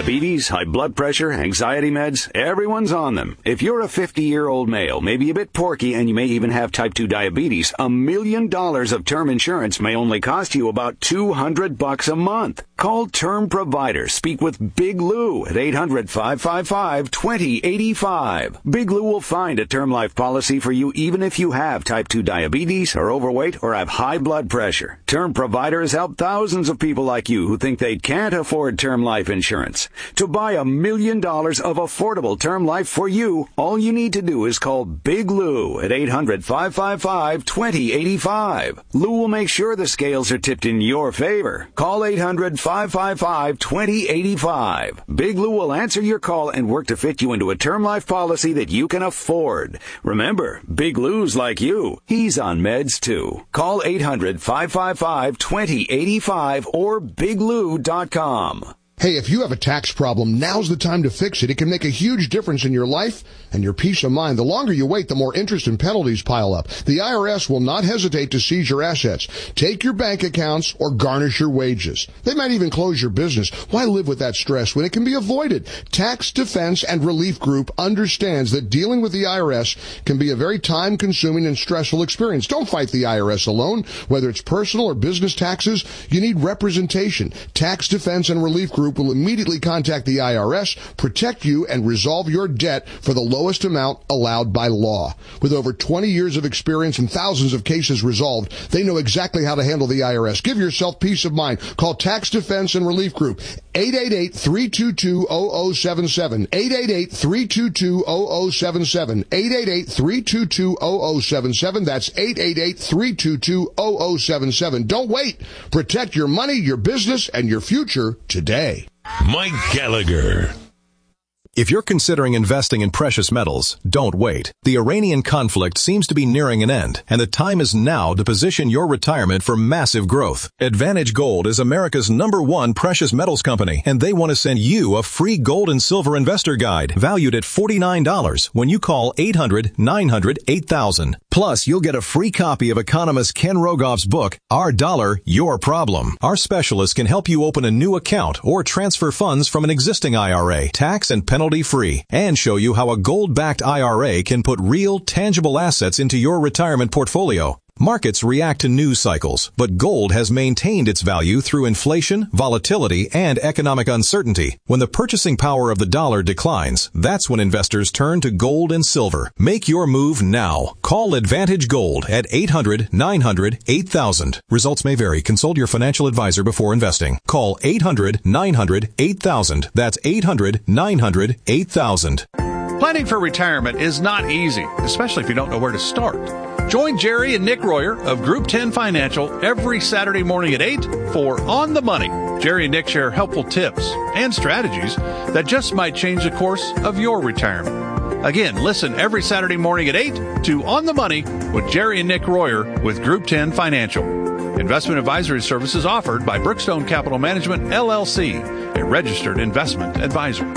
Diabetes, high blood pressure, anxiety meds, everyone's on them. If you're a 50-year-old male, maybe a bit porky, and you may even have type 2 diabetes, $1 million of term insurance may only cost you about $200 a month. Call Term Provider. Speak with Big Lou at 800-555-2085. Big Lou will find a term life policy for you even if you have type 2 diabetes, are overweight, or have high blood pressure. Term Provider has helped thousands of people like you who think they can't afford term life insurance. To buy $1 million of affordable term life for you, all you need to do is call Big Lou at 800-555-2085. Lou will make sure the scales are tipped in your favor. Call 800-555-2085. Big Lou will answer your call and work to fit you into a term life policy that you can afford. Remember, Big Lou's like you. He's on meds too. Call 800-555-2085 or biglou.com. Hey, if you have a tax problem, now's the time to fix it. It can make a huge difference in your life and your peace of mind. The longer you wait, the more interest and penalties pile up. The IRS will not hesitate to seize your assets, take your bank accounts, or garnish your wages. They might even close your business. Why live with that stress when it can be avoided? Tax Defense and Relief Group understands that dealing with the IRS can be a very time-consuming and stressful experience. Don't fight the IRS alone. Whether it's personal or business taxes, you need representation. Tax Defense and Relief Group will immediately contact the IRS, protect you, and resolve your debt for the lowest amount allowed by law. With over 20 years of experience and thousands of cases resolved, they know exactly how to handle the IRS. Give yourself peace of mind. Call Tax Defense and Relief Group, 888-322-0077, 888-322-0077, 888-322-0077. That's 888-322-0077. Don't wait. Protect your money, your business, and your future today. Mike Gallagher. If you're considering investing in precious metals, don't wait. The Iranian conflict seems to be nearing an end, and the time is now to position your retirement for massive growth. Advantage Gold is America's #1 precious metals company, and they want to send you a free gold and silver investor guide valued at $49 when you call 800-900-8000. Plus, you'll get a free copy of economist Ken Rogoff's book, Our Dollar, Your Problem. Our specialists can help you open a new account or transfer funds from an existing IRA, tax and penalty-free, and show you how a gold-backed IRA can put real, tangible assets into your retirement portfolio. Markets react to news cycles, but gold has maintained its value through inflation, volatility, and economic uncertainty. When the purchasing power of the dollar declines, that's when investors turn to gold and silver. Make your move now. Call Advantage Gold at 800-900-8000. Results may vary. Consult your financial advisor before investing. Call 800-900-8000. That's 800-900-8000. Planning for retirement is not easy, especially if you don't know where to start. Join Jerry and Nick Royer of Group 10 Financial every Saturday morning at 8 for On the Money. Jerry and Nick share helpful tips and strategies that just might change the course of your retirement. Again, listen every Saturday morning at 8 to On the Money with Jerry and Nick Royer with Group 10 Financial. Investment advisory services offered by Brookstone Capital Management, LLC, a registered investment advisor.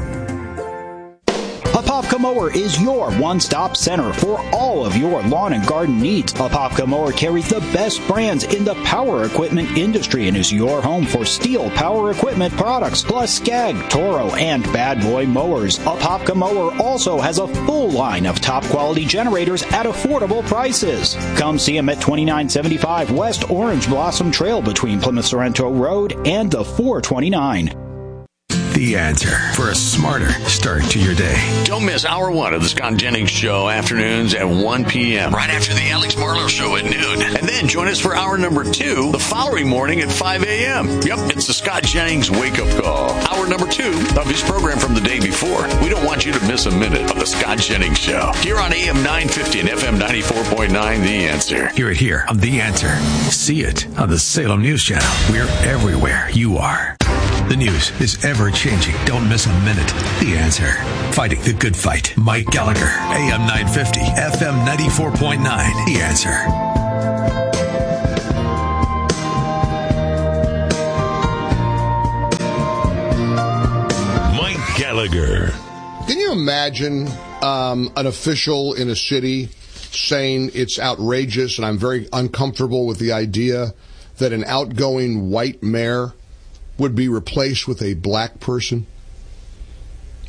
Apopka Mower is your one-stop center for all of your lawn and garden needs. Apopka Mower carries the best brands in the power equipment industry and is your home for Steel power equipment products, plus Skag, Toro, and Bad Boy mowers. Apopka Mower also has a full line of top-quality generators at affordable prices. Come see them at 2975 West Orange Blossom Trail between Plymouth Sorrento Road and the 429. The answer for a smarter start to your day. Don't miss hour one of the Scott Jennings Show, afternoons at 1 p.m. right after the Alex Marlowe Show at noon. And then join us for hour number 2 the following morning at 5 a.m. Yep, it's the Scott Jennings Wake-Up Call. Hour number 2 of his program from the day before. We don't want you to miss a minute of the Scott Jennings Show. Here on AM 950 and FM 94.9, The Answer. Hear it here on The Answer. See it on the Salem News Channel. We're everywhere you are. The news is ever-changing. Don't miss a minute. The Answer. Fighting the good fight. Mike Gallagher. AM 950. FM 94.9. The Answer. Mike Gallagher. Can you imagine an official in a city saying it's outrageous and I'm very uncomfortable with the idea that an outgoing white mayor would be replaced with a black person?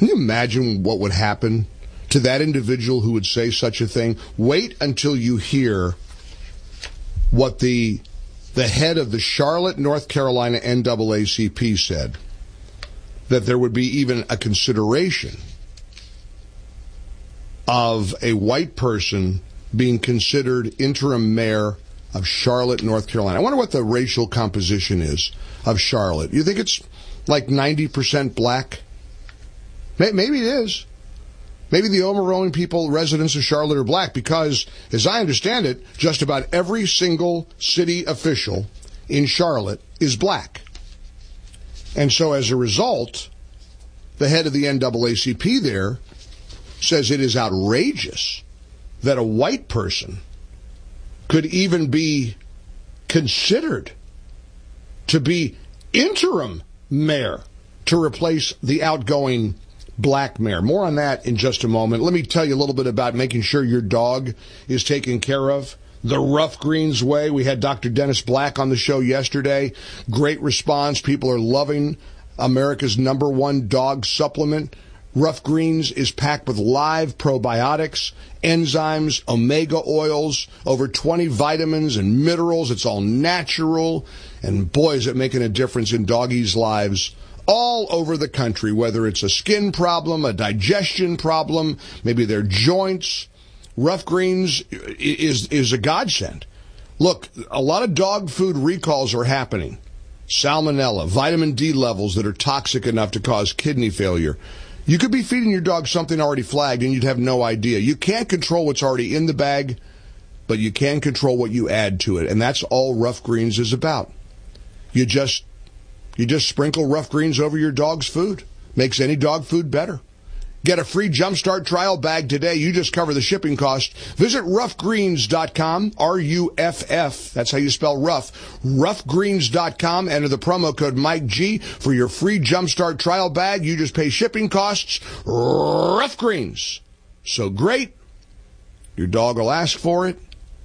Can you imagine what would happen to that individual who would say such a thing? Wait until you hear what the head of the Charlotte, North Carolina NAACP said, that there would be even a consideration of a white person being considered interim mayor of Charlotte, North Carolina. I wonder what the racial composition is of Charlotte. You think it's like 90% black? Maybe it is. Maybe the overwhelming residents of Charlotte are black because, as I understand it, just about every single city official in Charlotte is black. And so as a result, the head of the NAACP there says it is outrageous that a white person could even be considered to be interim mayor to replace the outgoing black mayor. More on that in just a moment. Let me tell you a little bit about making sure your dog is taken care of. The Rough Greens way. We had Dr. Dennis Black on the show yesterday. Great response. People are loving America's #1 dog supplement. Rough Greens is packed with live probiotics, enzymes, omega oils, over 20 vitamins and minerals. It's all natural. And boy, is it making a difference in doggies' lives all over the country, whether it's a skin problem, a digestion problem, maybe their joints. Rough Greens is a godsend. Look, a lot of dog food recalls are happening. Salmonella, vitamin D levels that are toxic enough to cause kidney failure. You could be feeding your dog something already flagged and you'd have no idea. You can't control what's already in the bag, but you can control what you add to it. And that's all Rough Greens is about. You just sprinkle Rough Greens over your dog's food. Makes any dog food better. Get a free Jumpstart trial bag today. You just cover the shipping cost. Visit roughgreens.com, R-U-F-F. That's how you spell rough. Roughgreens.com. Enter the promo code Mike G for your free Jumpstart trial bag. You just pay shipping costs. Rough Greens. So great. Your dog will ask for it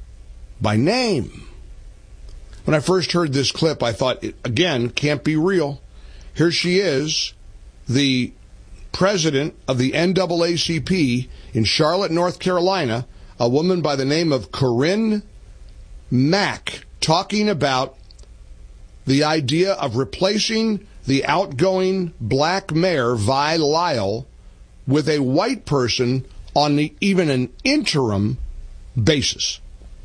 by name. When I first heard this clip, I thought, again, can't be real. Here she is, the president of the NAACP in Charlotte, North Carolina, a woman by the name of Corinne Mack, talking about the idea of replacing the outgoing black mayor, Vi Lyle, with a white person on even an interim basis.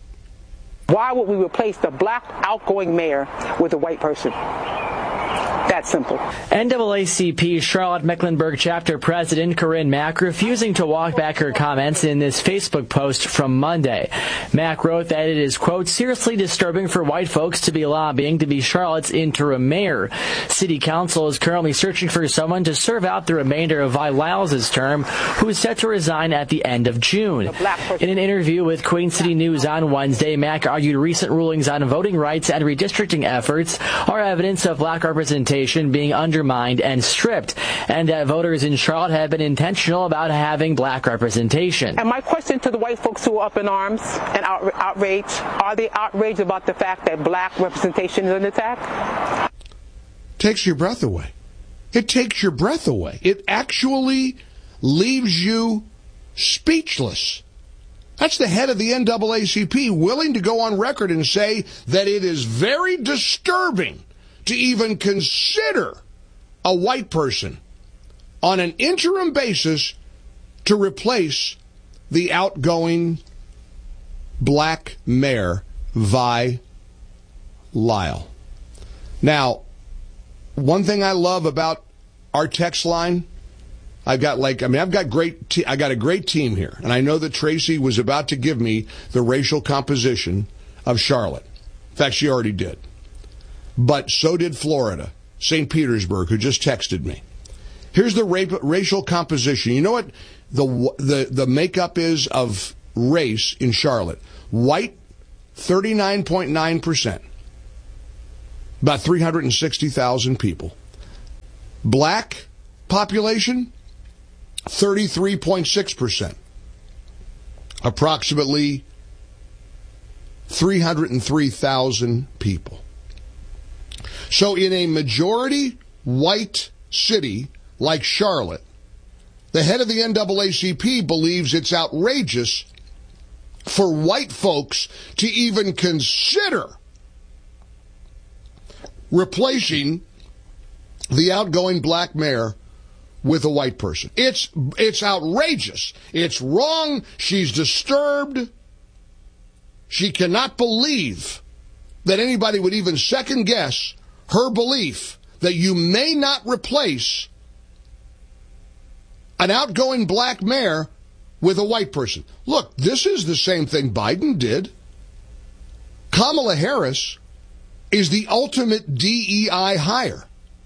Why would we replace the black outgoing mayor with a white person? That simple. NAACP Charlotte Mecklenburg chapter president Corinne Mack refusing to walk back her comments in this Facebook post from Monday. Mack wrote that it is, quote, seriously disturbing for white folks to be lobbying to be Charlotte's interim mayor. City Council is currently searching for someone to serve out the remainder of Vi Lyles' term, who is set to resign at the end of June. In an interview with Queen City News on Wednesday, Mack argued recent rulings on voting rights and redistricting efforts are evidence of black representation being undermined and stripped, and that voters in Charlotte have been intentional about having black representation. And my question to the white folks who are up in arms and outraged, are they outraged about the fact that black representation is under attack? Takes your breath away. It takes your breath away. It actually leaves you speechless. That's the head of the NAACP willing to go on record and say that it is very disturbing to even consider a white person on an interim basis to replace the outgoing black mayor, Vi Lyle. Now, one thing I love about our text line, I got a great team here, and I know that Tracy was about to give me the racial composition of Charlotte. In fact, she already did. But so did Florida, St. Petersburg, who just texted me. Here's the racial composition. You know what the makeup is of race in Charlotte? White, 39.9%. About 360,000 people. Black population, 33.6%. Approximately 303,000 people. So in a majority white city like Charlotte, The head of the NAACP believes it's outrageous for white folks to even consider replacing the outgoing black mayor with a white person. It's outrageous. It's wrong. She's disturbed. She cannot believe that anybody would even second guess her belief that you may not replace an outgoing black mayor with a white person. Look, this is the same thing Biden did. Kamala Harris is the ultimate DEI hire.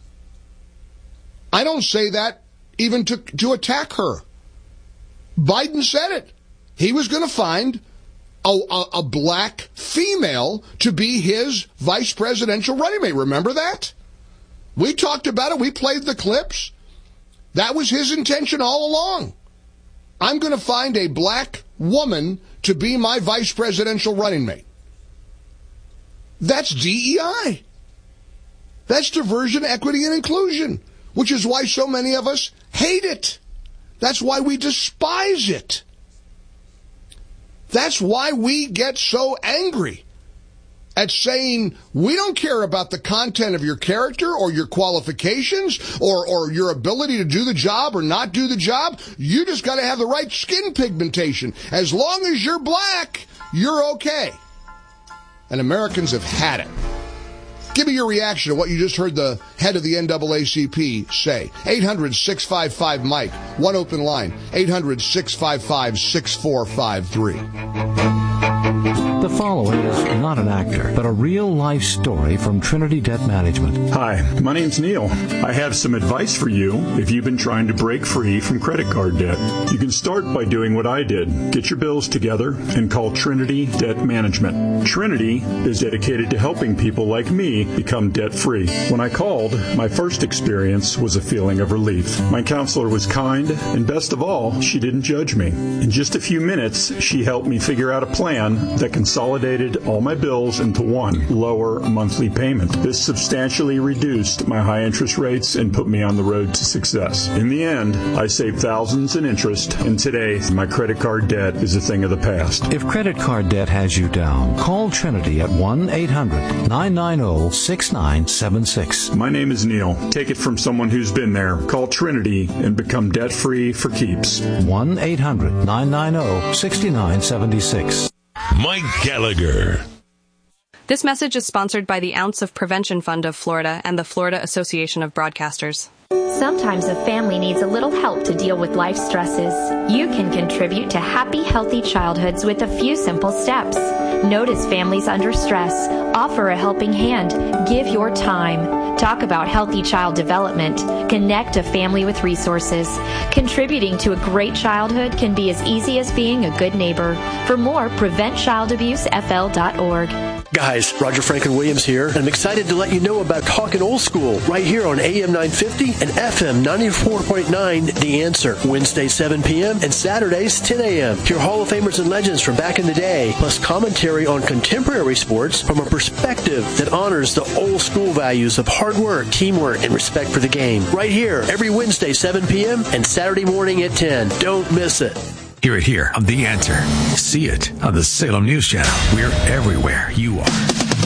I don't say that even to attack her. Biden said it. He was going to find a black female to be his vice presidential running mate. Remember that? We talked about it. We played the clips. That was his intention all along. I'm going to find a black woman to be my vice presidential running mate. That's DEI. That's diversion, equity, and inclusion, which is why so many of us hate it. That's why we despise it. That's why we get so angry at saying we don't care about the content of your character or your qualifications or your ability to do the job or not do the job. You just got to have the right skin pigmentation. As long as you're black, you're okay. And Americans have had it. Give me your reaction to what you just heard the head of the NAACP say. 800-655-MIKE. One open line. 800-655-6453. The following is not an actor, but a real-life story from Trinity Debt Management. Hi, my name's Neil. I have some advice for you if you've been trying to break free from credit card debt. You can start by doing what I did. Get your bills together and call Trinity Debt Management. Trinity is dedicated to helping people like me become debt-free. When I called, my first experience was a feeling of relief. My counselor was kind, and best of all, she didn't judge me. In just a few minutes, she helped me figure out a plan that consolidated all my bills into one lower monthly payment. This substantially reduced my high interest rates and put me on the road to success. In the end, I saved thousands in interest, and today my credit card debt is a thing of the past. If credit card debt has you down, call Trinity at 1-800-990-6976. My name is Neil. Take it from someone who's been there. Call Trinity and become debt-free for keeps. 1-800-990-6976. Mike Gallagher. This message is sponsored by the Ounce of Prevention Fund of Florida and the Florida Association of Broadcasters. Sometimes a family needs a little help to deal with life stresses. You can contribute to happy, healthy childhoods with a few simple steps. Notice families under stress. Offer a helping hand. Give your time. Talk about healthy child development. Connect a family with resources. Contributing to a great childhood can be as easy as being a good neighbor. For more, PreventChildAbuseFL.org. Guys, Roger Franklin Williams here, and I'm excited to let you know about Talkin' Old School right here on AM 950 and FM 94.9 The Answer. Wednesday 7 p.m. and Saturdays 10 a.m. Hear Hall of Famers and legends from back in the day, plus commentary on contemporary sports from a perspective that honors the old school values of hard work, teamwork, and respect for the game. Right here, every Wednesday 7 p.m. and Saturday morning at 10. Don't miss it. Hear it here on The Answer. See it on the Salem News Channel. We're everywhere you are.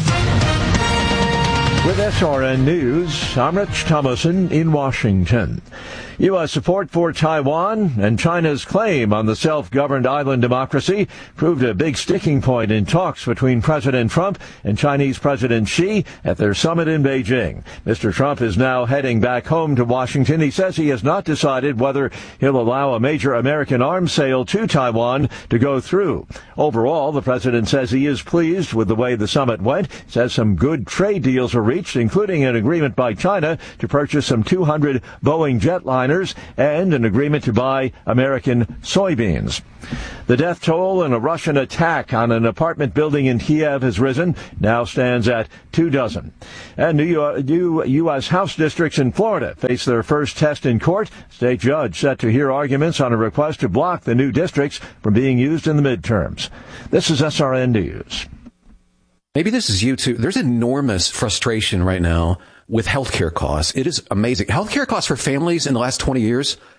With SRN News, I'm Rich Thomason in Washington. U.S. support for Taiwan and China's claim on the self-governed island democracy proved a big sticking point in talks between President Trump and Chinese President Xi at their summit in Beijing. Mr. Trump is now heading back home to Washington. He says he has not decided whether he'll allow a major American arms sale to Taiwan to go through. Overall, the president says he is pleased with the way the summit went. He says some good trade deals were reached, including an agreement by China to purchase some 200 Boeing jetliners and an agreement to buy American soybeans. The death toll in a Russian attack on an apartment building in Kiev has risen, now stands at 24. And new U.S. House districts in Florida face their first test in court. State judge set to hear arguments on a request to block the new districts from being used in the midterms. This is SRN News. Maybe this is you too. There's enormous frustration right now with healthcare costs. It is amazing. Healthcare costs for families in the last 20 years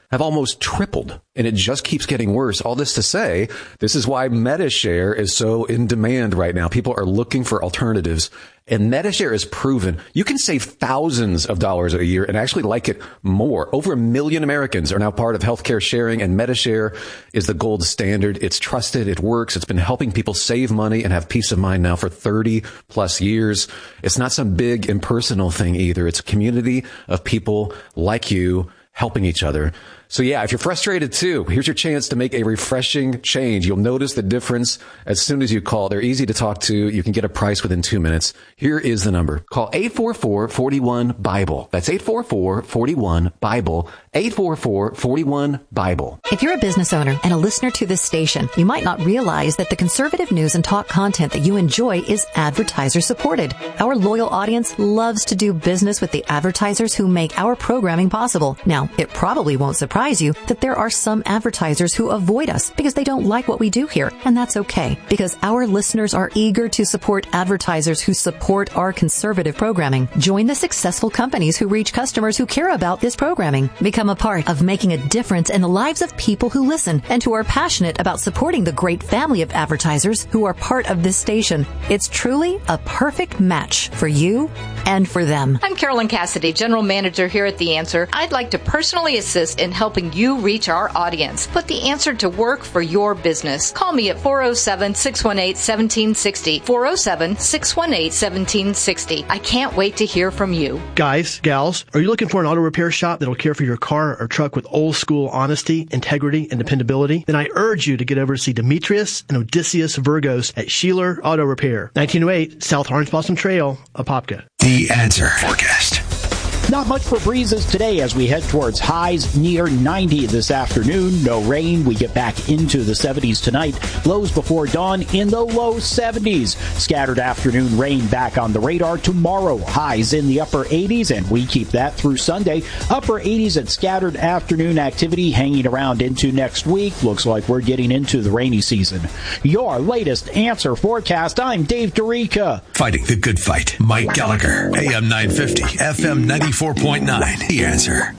have almost tripled, and it just keeps getting worse. All this to say, this is why MediShare is so in demand right now. People are looking for alternatives, and MediShare is proven you can save thousands of dollars a year and actually like it more. Over 1 million Americans are now part of healthcare sharing, and MediShare is the gold standard. It's trusted. It works. It's been helping people save money and have peace of mind now for 30 plus years. It's not some big impersonal thing either. It's a community of people like you helping each other. So yeah, if you're frustrated too, here's your chance to make a refreshing change. You'll notice the difference as soon as you call. They're easy to talk to. You can get a price within 2 minutes. Here is the number. Call 844-41-BIBLE. That's 844-41-BIBLE. 844-41-BIBLE. If you're a business owner and a listener to this station, you might not realize that the conservative news and talk content that you enjoy is advertiser supported. Our loyal audience loves to do business with the advertisers who make our programming possible. Now, it probably won't surprise you that there are some advertisers who avoid us because they don't like what we do here, and that's okay, because our listeners are eager to support advertisers who support our conservative programming. Join the successful companies who reach customers who care about this programming. Become a part of making a difference in the lives of people who listen and who are passionate about supporting the great family of advertisers who are part of this station. It's truly a perfect match for you and for them. I'm Carolyn Cassidy, General Manager here at The Answer. I'd like to personally assist in helping you reach our audience. Put The Answer to work for your business. Call me at 407-618-1760. 407-618-1760. I can't wait to hear from you. Guys, gals, are you looking for an auto repair shop that'll care for your car or truck with old school honesty, integrity, and dependability? Then I urge you to get over to see Demetrius and Odysseus Virgos at Sheeler Auto Repair, 1908 South Orange Blossom Trail, Apopka. The Answer Forecast. Not much for breezes today as we head towards highs near 90 this afternoon. No rain. We get back into the 70s tonight. Lows before dawn in the low 70s. Scattered afternoon rain back on the radar tomorrow. Highs in the upper 80s, and we keep that through Sunday. Upper 80s and scattered afternoon activity hanging around into next week. Looks like we're getting into the rainy season. Your latest Answer forecast. I'm Dave Dorica. Fighting the good fight. Mike Gallagher. AM 950, FM 94.9. The Answer.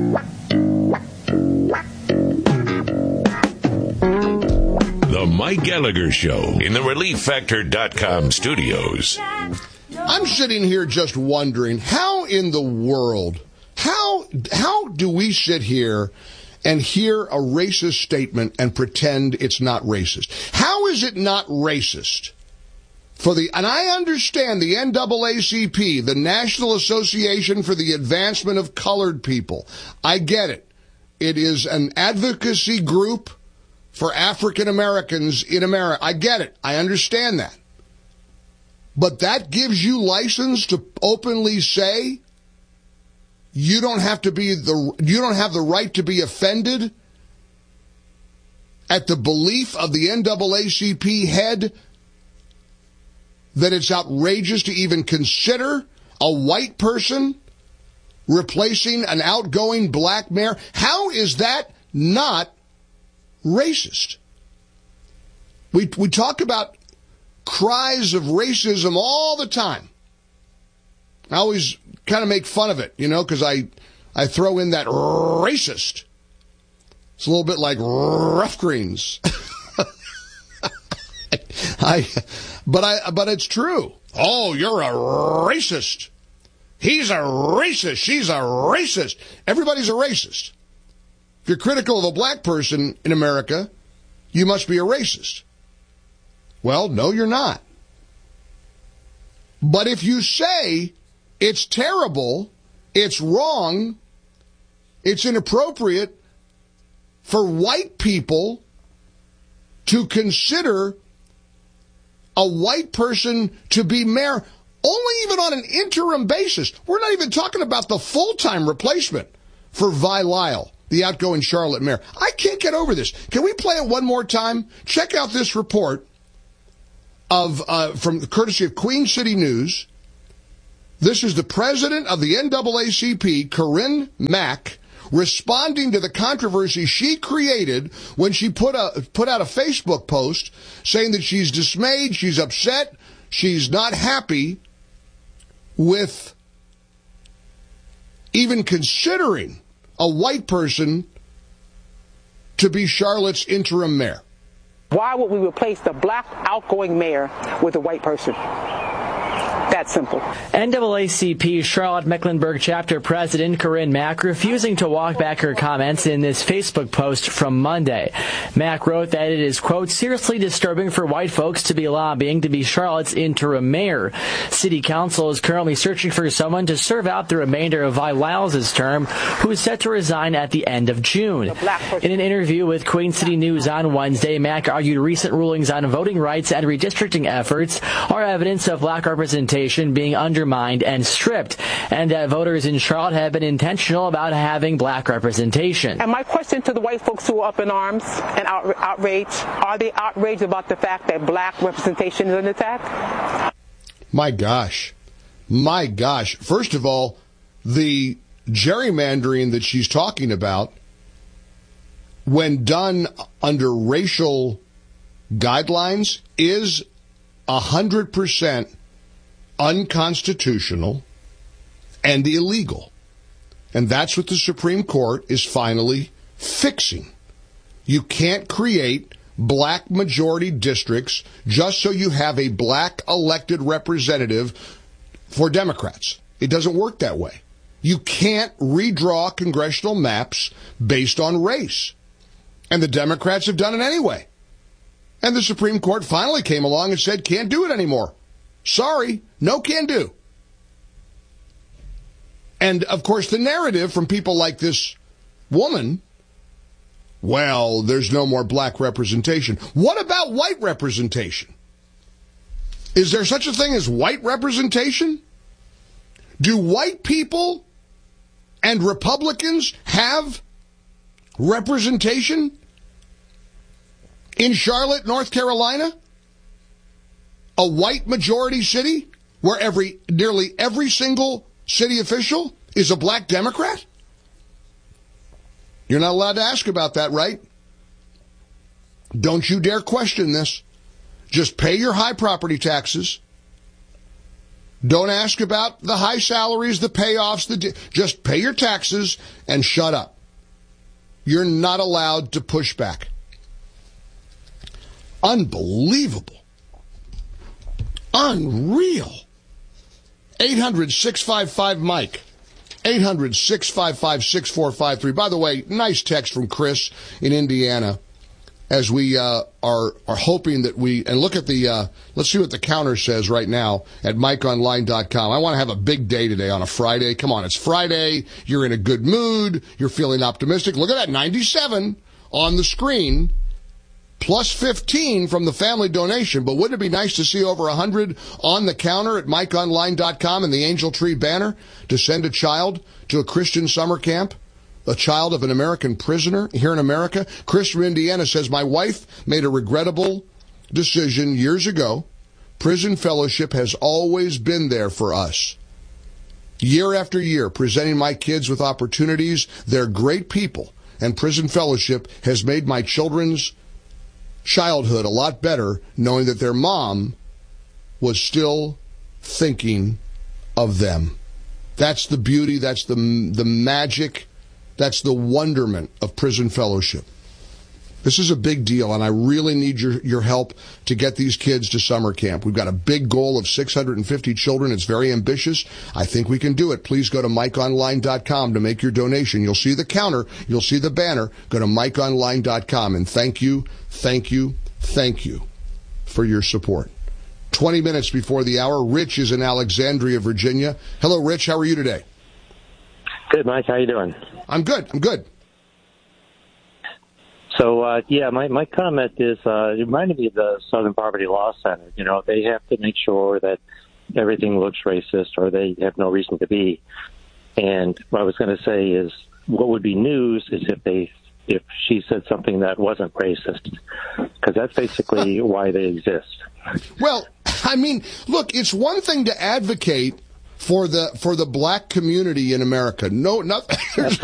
The Mike Gallagher Show in the ReliefFactor.com studios. I'm sitting here just wondering, how in the world, how do we sit here and hear a racist statement and pretend it's not racist? How is it not racist? And I understand the NAACP, the National Association for the Advancement of Colored People. I get it. It is an advocacy group for African Americans in America. I get it. I understand that. But that gives you license to openly say you don't have the right to be offended at the belief of the NAACP head that it's outrageous to even consider a white person replacing an outgoing black mayor. How is that not racist? We talk about cries of racism all the time. I always kind of make fun of it, because I throw in that racist. It's a little bit like rough greens. But it's true. Oh, you're a racist. He's a racist. She's a racist. Everybody's a racist. If you're critical of a black person in America, you must be a racist. Well, no, you're not. But if you say it's terrible, it's wrong, it's inappropriate for white people to consider a white person to be mayor, only even on an interim basis. We're not even talking about the full-time replacement for Vi Lyle, the outgoing Charlotte mayor. I can't get over this. Can we play it one more time? Check out this report from the courtesy of Queen City News. This is the president of the NAACP, Corinne Mack, responding to the controversy she created when she put out a Facebook post saying that she's dismayed, she's upset, she's not happy with even considering a white person to be Charlotte's interim mayor? Why would we replace the black outgoing mayor with a white person? That simple. NAACP Charlotte Mecklenburg chapter president Corinne Mack refusing to walk back her comments in this Facebook post from Monday. Mack wrote that it is, quote, seriously disturbing for white folks to be lobbying to be Charlotte's interim mayor. City Council is currently searching for someone to serve out the remainder of Vi Lyles' term, who is set to resign at the end of June. In an interview with Queen City News on Wednesday, Mack argued recent rulings on voting rights and redistricting efforts are evidence of black representation being undermined and stripped, and that voters in Charlotte have been intentional about having black representation. And my question to the white folks who are up in arms and outraged, are they outraged about the fact that black representation is under attack? My gosh. My gosh. First of all, the gerrymandering that she's talking about, when done under racial guidelines, is 100% unconstitutional and illegal. And that's what the Supreme Court is finally fixing. You can't create black majority districts just so you have a black elected representative for Democrats. It doesn't work that way. You can't redraw congressional maps based on race. And the Democrats have done it anyway. And the Supreme Court finally came along and said, can't do it anymore. Sorry, no can do. And, of course, the narrative from people like this woman, well, there's no more black representation. What about white representation? Is there such a thing as white representation? Do white people and Republicans have representation in Charlotte, North Carolina? A white majority city where nearly every single city official is a black Democrat? You're not allowed to ask about that, right? Don't you dare question this. Just pay your high property taxes. Don't ask about the high salaries, the payoffs. Just pay your taxes and shut up. You're not allowed to push back. Unbelievable. Unreal. 800-655-MIKE. 800-655-6453. By the way, nice text from Chris in Indiana as we are hoping that and look at let's see what the counter says right now at MikeOnline.com. I want to have a big day today on a Friday. Come on, it's Friday. You're in a good mood. You're feeling optimistic. Look at that, 97 on the screen. Plus 15 from the family donation, but wouldn't it be nice to see over 100 on the counter at MikeOnline.com and the Angel Tree banner to send a child to a Christian summer camp? A child of an American prisoner here in America? Chris from Indiana says, my wife made a regrettable decision years ago. Prison Fellowship has always been there for us. Year after year, presenting my kids with opportunities. They're great people, and Prison Fellowship has made my children's childhood a lot better, knowing that their mom was still thinking of them. That's the beauty, that's the magic, that's the wonderment of Prison Fellowship. This is a big deal, and I really need your help to get these kids to summer camp. We've got a big goal of 650 children. It's very ambitious. I think we can do it. Please go to MikeOnline.com to make your donation. You'll see the counter. You'll see the banner. Go to MikeOnline.com, and thank you for your support. 20 minutes before the hour, Rich is in Alexandria, Virginia. Hello, Rich. How are you today? Good, Mike. How you doing? I'm good. So, my comment is, it reminded me of the Southern Poverty Law Center. You know, they have to make sure that everything looks racist or they have no reason to be. And what I was going to say is what would be news is if she said something that wasn't racist, because that's basically why they exist. Well, I mean, look, it's one thing to advocate for the black community in America. There's